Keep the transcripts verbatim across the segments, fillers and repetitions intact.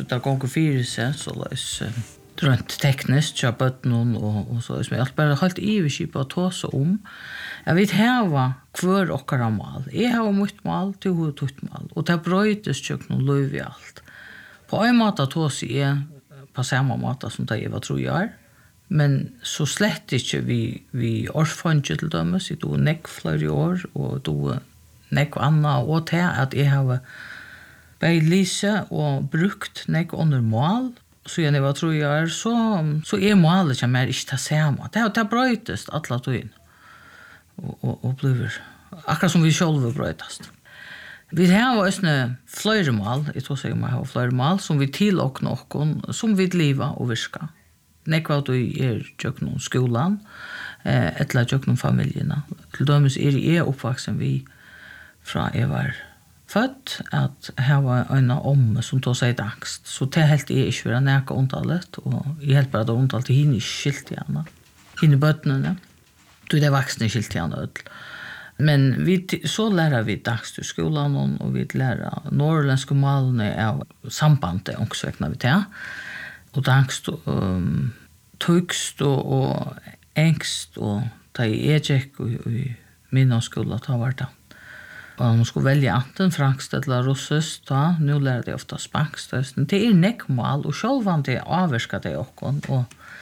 det går fyra sig så lös rent tekniskt så bötnon och och så är allt bara helt ivrig på att ta så om. Jag vet här var kvar och karamal. Jag har mycket mal till hur tutt mal och det brötes ju någon löv i allt. På en måte ta sig är på samma måte som det var tror jag. Men så slett inte vi vi orfanget till dem så då neck flöj år och då neck anna och det att jag har bei Lise och brukt neck under mål så jag var tror jag så så är målet som är inte samma. Det har brötest alla tog in. Och och och blir akkurat som vi själva brötast. Vi har också flera mål, jag tror säga man har flera mål som vi till och någon som vi leva och virka. Nekva du er tjøkken skolan, eh, etla tjøkken familjerna. Til dømes er jeg oppvaksen vi fra jeg var født, at her var en omme som tog seg angst. Så det helt er ikke være nækka ondtalet, og jeg helt bare det ondtalet til henne skilt igjen. Henne bøtnene, du er det vaksne skilt igjen ødel. Men vi, så lærer vi dagst i skolan, og vi lærer norrländske malene av sambandet, ångsvekna vi til. Og dangst og um, tøgst og, og engst og da jeg gikk i min skola ta var det. Og man skulle velge anten frankst eller russisk da, nå lærer jeg ofta spankst. Det er nekkmål og sjølvan det avvirker det okkon og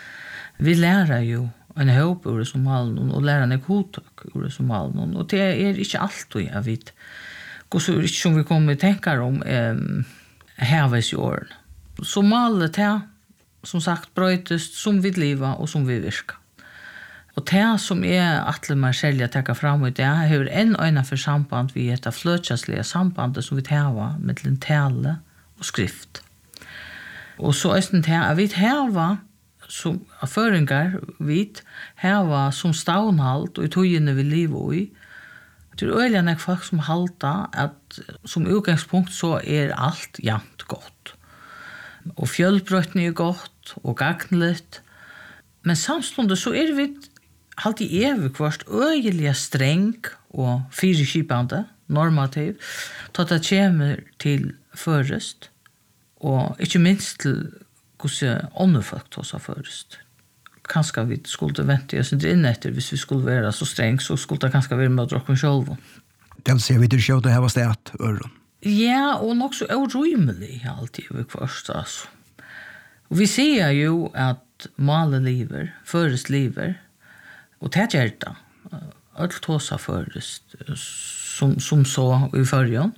vi lærer jo en håp ur det som malen og lærer en hodtøk ur det som malen og det er ikke alt jeg vet. Og så er det ikke som vi kommer tenker om um, heves i åren. Så malet det som sagt brøytest som vi leva og som vi virka. Og det som er atle meg selv å tenke fram i det, har en øyne for samband vi heter fløtjastlige sambandet som vi tar mellom tale og skrift. Og så er det at vi tar som føringer vi tar som stavnhalt og i togene vi lever i. Det er øyelig nek folk som halta at som utgangspunkt så er alt jant godt. Og fjøllbrøttene er godt og gagnligt. Men samståndet så er vi alltid evig kvart øyelig streng og fireskipande, normativ, til det kommer til først, og ikke minst til hvordan andre folk tar seg først. Kanskje vi skulle vente oss inn etter, hvis vi skulle være så streng, så skulle det kanskje være med å drokke selv. Den ser vi til sjå det her var stedet, Øren. Ja, og nok så urymelig alltid ved kvart, altså. Vi ser jo at male liver, førest liver, og det gjør det. Alt tåsa førest, som, som så i førjen.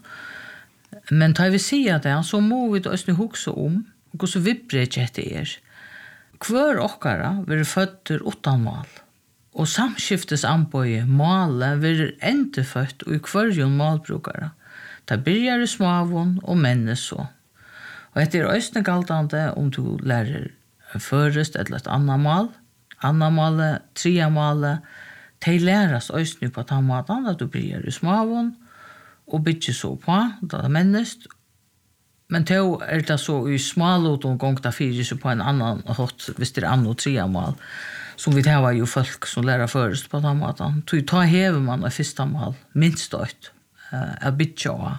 Men da vi sier det, så må vi da også huske om hvordan vi bredt det er. Hver okkara vil føtter utan mal, og samskiftes anbøye male vil endefødt og i hverjon malbrukere. Det byrjar i smavon og mennes så. Og etter er østene galtande om du lærer førest eller et annet mal, annet male, trea male, de læres østene på den måten at du byrjar i smavon og bygger så på, da det mennes. Men då er det så i smalot og gong da fyrer seg på en annan hot, hvis det er annet og trea mal, som vi tar jo folk som lærer førest på den måten. Så ta hever man av første mal, minst øyt. Uh, bitcha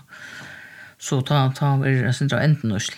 så ta ta er sindra enten usl.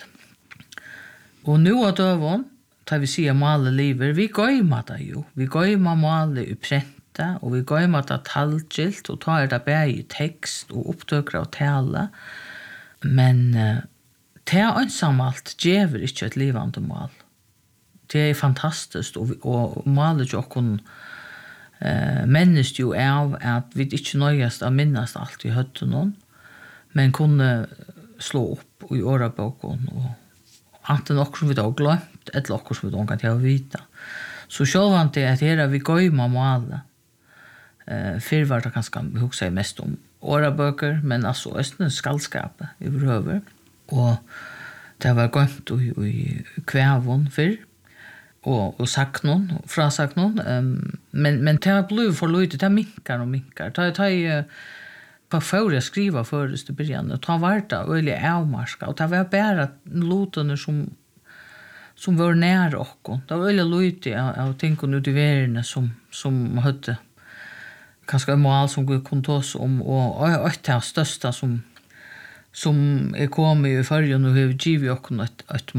Og nu at døvon ta vi sier male liver, vi gøyma det jo. Vi gøyma male i prente, og vi gøyma det talgilt, og ta er det bare i tekst og opptøkere og tale. Men uh, det er ensamalt djever ikke et livande mal. Det er fantastisk, og, og malet jo okkur Uh, mennesk jo av at vi ikke nøyest av minnast alt i høtten noen, men kunne slå opp i årabåken og anten okkur som vi da har glemt eller okkur som vi da kan til å vite. Så sjølvant det at her er vi gøyma male. Uh, før var det kanskje vi husker mest om årabøker, men altså østene skallskapet i brøver. Og det var gøymt i, i kvævån før. og og sagt någon fra sagt någon um, men men det har blivit för lite det minkar och minkar ta ta uh, på för att skriva först i början och ta varta öliga avmarska och ta var bara lotarna som som var nära och det var öliga lite jag tänker nu det verna som som hade kanske mål som går kontos om och och det största som som är kommit i förrjun och har givit och något